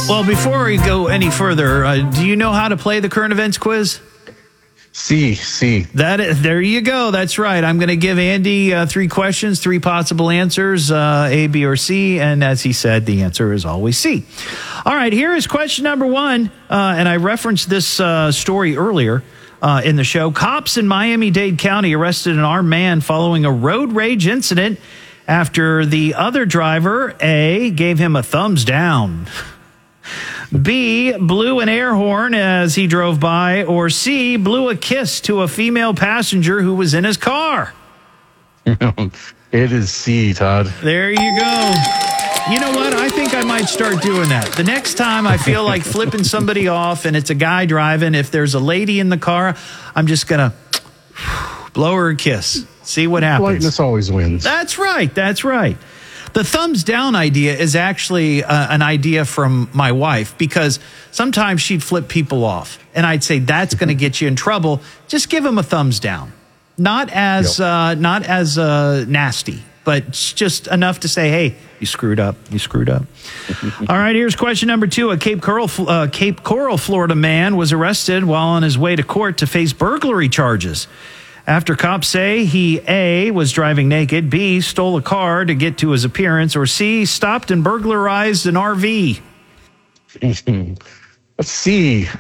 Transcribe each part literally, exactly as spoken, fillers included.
Well, before we go any further, uh, do you know how to play the current events quiz? C, C. That is, there you go. That's right. I'm going to give Andy uh, three questions, three possible answers, uh, A, B, or C. And as he said, the answer is always C. All right, here is question number one. Uh, and I referenced this uh, story earlier uh, in the show. Cops in Miami-Dade County arrested an armed man following a road rage incident after the other driver, A, gave him a thumbs down, B, blew an air horn as he drove by, or C, blew a kiss to a female passenger who was in his car. It is C, Todd. There you go. You know what? I think I might start doing that. The next time I feel like flipping somebody off and it's a guy driving, if there's a lady in the car, I'm just going to blow her a kiss. See what happens. Politeness always wins. That's right. That's right. The thumbs down idea is actually uh, an idea from my wife, because sometimes she'd flip people off and I'd say, that's going to get you in trouble. Just give them a thumbs down. Not as, yep. uh, not as uh, nasty, but just enough to say, hey, you screwed up. You screwed up. All right, here's question number two. A Cape Coral, uh, Cape Coral, Florida man was arrested while on his way to court to face burglary charges after cops say he, A, was driving naked, B, stole a car to get to his appearance, or C, stopped and burglarized an R V. Let's see. You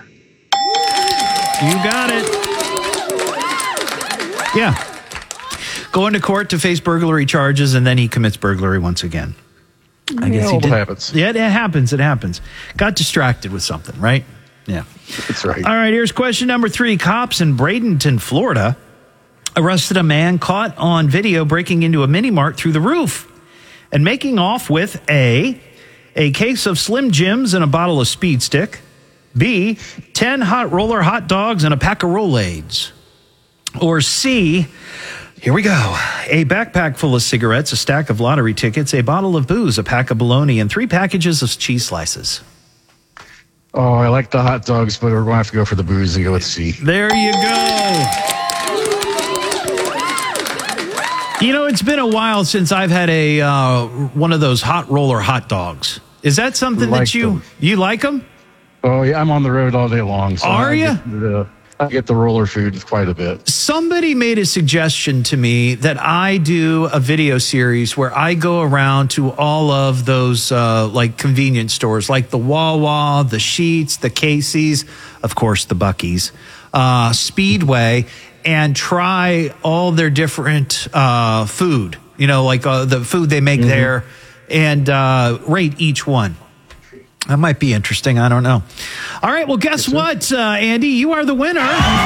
got it. Yeah. Going to court to face burglary charges, and then he commits burglary once again. I guess yeah, he did. It happens. Yeah, it happens. It happens. Got distracted with something, right? Yeah. That's right. All right, here's question number three. Cops in Bradenton, Florida, arrested a man caught on video breaking into a mini mart through the roof and making off with A, a case of Slim Jims and a bottle of Speed Stick, B, ten hot roller hot dogs and a pack of Rolaids, or C, here we go, a backpack full of cigarettes, a stack of lottery tickets, a bottle of booze, a pack of bologna, and three packages of cheese slices. Oh, I like the hot dogs, but we're going to have to go for the booze and go with C. There you go. You know, it's been a while since I've had a uh, one of those hot roller hot dogs. Is that something like that you them. you like them? Oh yeah, I'm on the road all day long. So Are you? I get the roller food quite a bit. Somebody made a suggestion to me that I do a video series where I go around to all of those uh, like convenience stores, like the Wawa, the Sheetz, the Casey's, of course the Buc-ee's, uh, Speedway, and try all their different uh, food, you know, like uh, the food they make mm-hmm. there, and uh, rate each one. That might be interesting. I don't know. All right. Well, guess what, uh, Andy? You are the winner.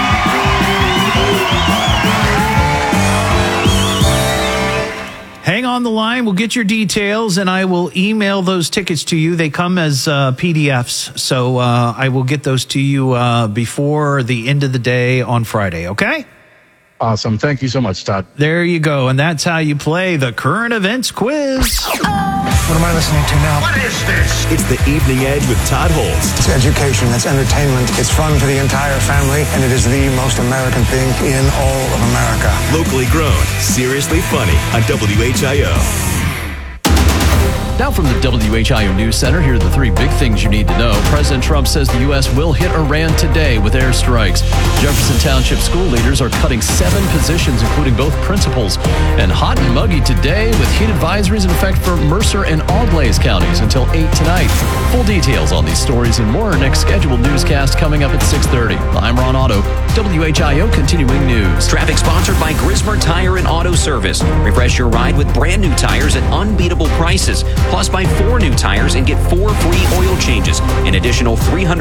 Hang on the line. We'll get your details, and I will email those tickets to you. They come as uh, P D Fs, so uh, I will get those to you uh, before the end of the day on Friday, okay? Awesome. Thank you so much, Todd. There you go, and that's how you play the current events quiz. What am I listening to now? What is this? It's the Evening Edge with Todd Holtz. It's education, it's entertainment, it's fun for the entire family, and it is the most American thing in all of America. Locally grown, seriously funny on W H I O. Now from the W H I O News Center, here are the three big things you need to know. President Trump says the U S will hit Iran today with airstrikes. Jefferson Township school leaders are cutting seven positions, including both principals. And hot and muggy today with heat advisories in effect for Mercer and Auglaize counties until eight tonight. Full details on these stories and more next scheduled newscast coming up at six thirty. I'm Ron Otto, W H I O Continuing News. Traffic sponsored by Grismer Tire and Auto Service. Refresh your ride with brand new tires at unbeatable prices. Plus, buy four new tires and get four free oil changes. An additional three hundred